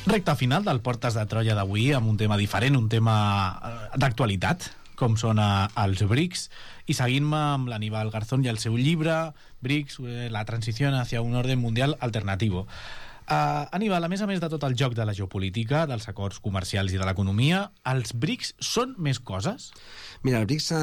Recte final del Portes de Troia d'avui amb un tema diferent, un tema d'actualitat, com són els BRICS, i seguint-me amb l'Aníbal Garzón i el seu llibre BRICS, la transició hacia un orden mundial alternativo. Aníbal, a més de tot el joc de la geopolítica, dels acords comercials i de l'economia, els BRICS són més coses? Mira, els BRICS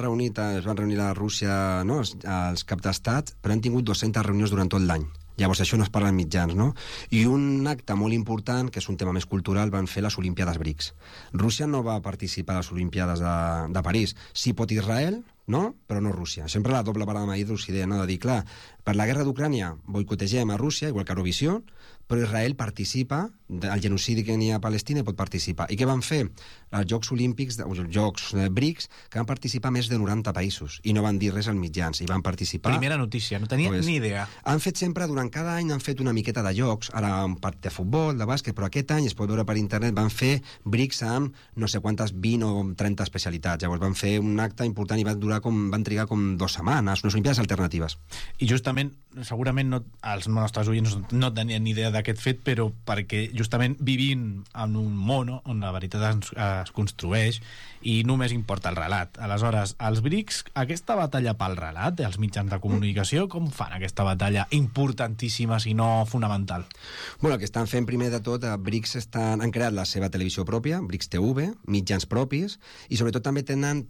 es van reunir a Rússia, no?, els caps d'estat, però han tingut 200 reunions durant tot l'any. Llavors això no es parla en mitjans, no? I un acte molt important, que és un tema més cultural, van fer les Olimpíades BRICS. Rússia no va participar a les Olimpíades de París. Sí pot Israel, no? Però no Rússia. Sempre la doble vara de maí d'Occident, no? De dir, clar, per la guerra d'Ucrània boicotegem a Rússia, igual que a Eurovisió, però Israel participa, el genocidi que n'hi ha a Palestina pot participar. I què van fer? Els Jocs Olímpics, els Jocs BRICS, que van participar més de 90 països, i no van dir res als mitjans, i van participar... Primera notícia, no tenia ni idea. Han fet sempre, durant cada any, han fet una miqueta de jocs, ara un partit de futbol, de bàsquet, però aquest any, es pot veure per internet, van fer BRICS amb no sé quantes 20 o 30 especialitats. Llavors van fer un acte important i van trigar com 2 setmanes, unes Olimpíades alternatives. I justament, segurament els nostres oients no tenien ni idea d'aquest fet, però perquè justament vivim en un món on la veritat es construeix i només importa el relat. Aleshores, els BRICS, aquesta batalla pel relat, els mitjans de comunicació, com fan aquesta batalla importantíssima, si no fonamental? Bueno, el que estan fent primer de tot, BRICS han creat la seva televisió pròpia, BRICS TV, mitjans propis, i sobretot també tenen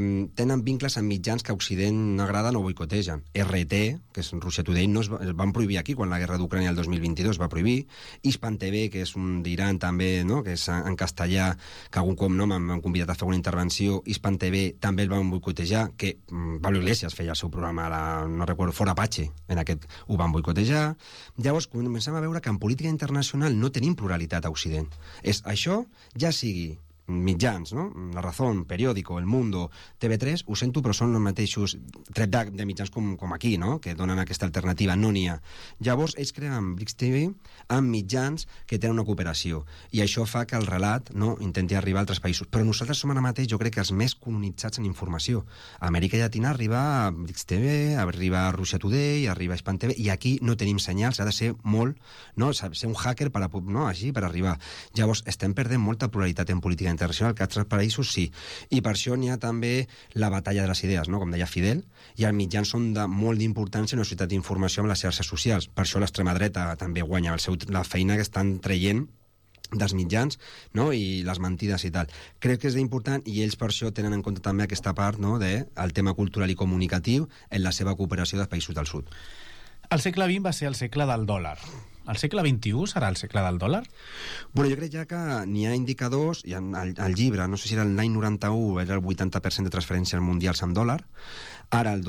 vincles amb mitjans que a Occident no agraden o boicotegen. RT, que és Russia Today, no es van prohibir aquí quan la guerra d'Ucrània el 2022 va prohibir. Hispan TV, que és un d'Iran també, no?, que és en castellà, que algun cop no m'han convidat a fer una intervenció. Hispan TV també el van boicotejar, que Pablo Iglesias feia el seu programa, no recordo, Fora Apache, en aquest ho van boicotejar. Llavors comencem a veure que en política internacional no tenim pluralitat a Occident. Això ja sigui mitjans, no? La Razón, Periódico, El Mundo, TV3, ho sento, però són els mateixos tret de mitjans com aquí, no?, que donen aquesta alternativa, no n'hi ha. Llavors, ells creen BRICS TV amb mitjans que tenen una cooperació, i això fa que el relat, no?, intenti arribar a altres països. Però nosaltres som ara mateix, jo crec que els més colonitzats en informació. A Amèrica Llatina arriba a BRICS TV, arriba a Russia Today, arriba a Hispan TV, i aquí no tenim senyals, ha de ser molt, no?, ser un hacker per arribar. Llavors, estem perdent molta pluralitat en política internacional, que altres països sí. I per això n'hi ha també la batalla de les idees, no?, com deia Fidel, i els mitjans són de molt d'importància en la societat d'informació amb les xarxes socials. Per això l'extrema dreta també guanya la feina que estan traient dels mitjans, no?, i les mentides i tal. Crec que és important, i ells per això tenen en compte també aquesta part, no?, del tema cultural i comunicatiu en la seva cooperació dels països del sud. El segle XX va ser el segle del dòlar. El segle XXI serà el segle del dòlar? Bueno, jo crec ja que n'hi ha indicadors, i al llibre, no sé si era l'any 91, era el 80% de transferències mundials en dòlar, ara el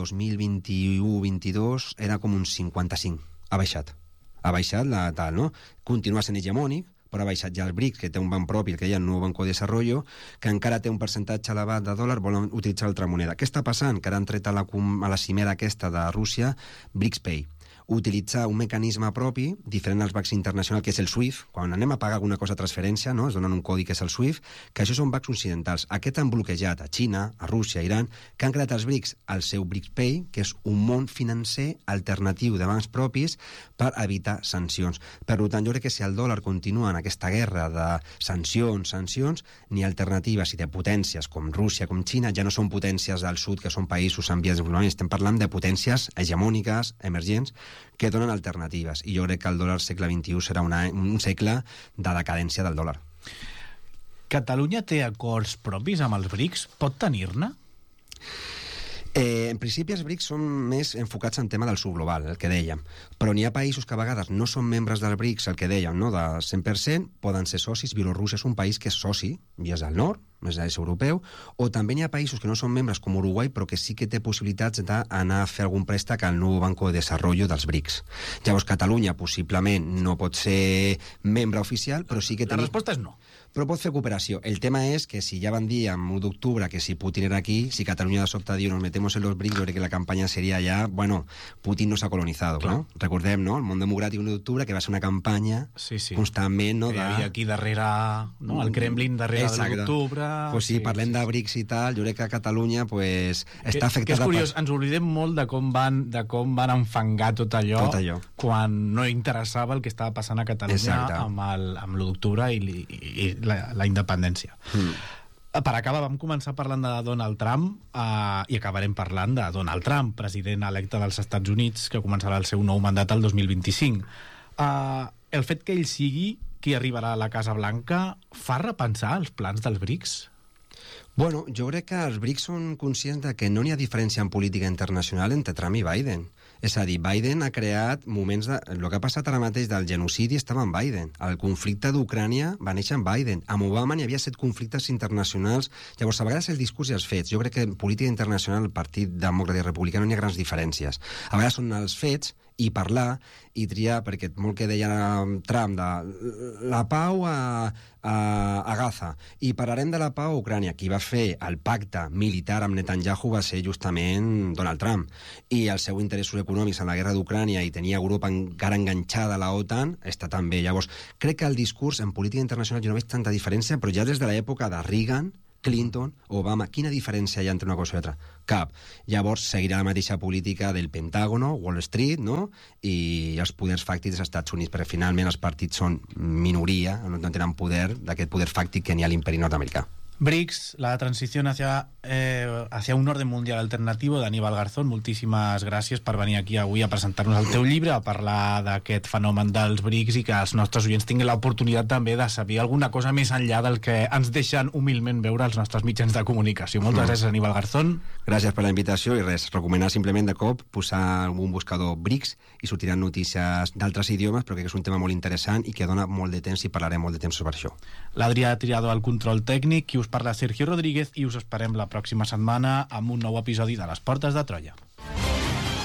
2021-22 era com un 55, ha baixat la tal, no? Continua sent hegemònic, però ha baixat ja el BRICS, que té un banc propi, el que deia el nou Banco de Desarrollo, que encara té un percentatge elevat de dòlar, volen utilitzar l'altra moneda. Què està passant? Que ara han tret a la cimera aquesta de Rússia BRICS Pay, utilitzar un mecanisme propi, diferent als bancs internacionals, que és el SWIFT. Quan anem a pagar alguna cosa a transferència, no?, es donen un codi que és el SWIFT, que això són bancs occidentals. Aquest han bloquejat a Xina, a Rússia, a Iran, que han creat els BRICS, el seu BRICS Pay, que és un món financer alternatiu de bancs propis per evitar sancions. Per tant, jo crec que si el dòlar continua en aquesta guerra de sancions, ni alternatives, i de potències com Rússia, com Xina, ja no són potències del sud, que són països en vies de desenvolupament, estem parlant de potències hegemòniques, emergents, que donen alternatives, i jo crec que el dòlar segle XXI serà un segle de decadència del dòlar. Catalunya té acords propis amb els BRICS? Pot tenir-ne? En principi els BRICS són més enfocats en tema del sud global, el que dèiem, però n'hi ha països que a vegades no són membres del BRICS, el que dèiem, no?, de 100%, poden ser socis. Bielorússia és un país que és soci, i és del nord, és europeu, o també n'hi ha països que no són membres com Uruguai, però que sí que té possibilitats d'anar a fer algun préstec al nou Banco de Desarrollo dels BRICS. Llavors Catalunya possiblement no pot ser membre oficial, però sí que La resposta és no. Però pot fer cooperació. El tema és que si ja van dir en 1 d'octubre que si Putin era aquí, si Catalunya de sobte diu nos metemos en los BRICS, yo creo que la campaña sería ya, bueno, Putin nos ha colonizado, clar, no? Recordem, no?, el món democràtic 1 d'octubre, que va ser una campanya constantment, no?, que hi havia aquí darrere, no?, el Kremlin darrere de l'1 d'octubre, França... Pues sí, parlem de BRICS i tal, jo crec que Catalunya pues, està afectada... Que és curiós, ens oblidem molt de com van enfangar tot allò quan no interessava el que estava passant a Catalunya amb l'1 d'octubre i la independència. Per acabar, vam començar parlant de Donald Trump i acabarem parlant de Donald Trump, president electe dels Estats Units, que començarà el seu nou mandat el 2025. El fet que ell sigui qui arribarà a la Casa Blanca fa repensar els plans dels BRICS? Bueno, jo crec que els BRICS són conscients de que no n'hi ha diferència en política internacional entre Trump i Biden. És a dir, Biden ha creat moments de... El que ha passat ara mateix del genocidi estava en Biden. El conflicte d'Ucrània va néixer en Biden. Amb Obama n'hi havia 7 conflictes internacionals. Llavors, a vegades el discurs i els fets. Jo crec que en política internacional el Partit Demòcrata i Republicà no hi ha grans diferències. A vegades són els fets i parlar i triar, perquè molt que deia Trump de la pau a Gaza i parlarem de la pau a Ucrània. Qui va fer el pacte militar amb Netanyahu va ser justament Donald Trump, i els seus interessos econòmics en la guerra d'Ucrània i tenia Europa encara enganxada a la OTAN està també. Llavors, crec que el discurs en política internacional jo no veig tanta diferència, però ja des de l'època de Reagan, Clinton, Obama, quina diferència hi ha entre una cosa i l'altra? Cap. Llavors seguirà la mateixa política del Pentágono, Wall Street, no? I els poders fàctics dels Estats Units, perquè finalment els partits són minoria, no tenen poder d'aquest poder fàctic que n'hi ha a l'imperi nord-americà. BRICS, la transición hacia un orden mundial alternativo, d'Aníbal Garzón. Moltíssimes gràcies per venir aquí avui a presentar-nos el teu llibre, a parlar d'aquest fenomen dels BRICS i que els nostres oients tinguin l'oportunitat també de saber alguna cosa més enllà del que ens deixen humilment veure els nostres mitjans de comunicació. Moltes gràcies, Aníbal Garzón. Gràcies per la invitació i res, recomanar simplement de cop posar un buscador BRICS i sortiran notícies d'altres idiomes, però que és un tema molt interessant i que dona molt de temps i parlarem molt de temps sobre això. L'Adrià Tirado al control tècnic, qui us parla Sergio Rodríguez, i us esperem la pròxima setmana amb un nou episodi de Les Portes de Troia.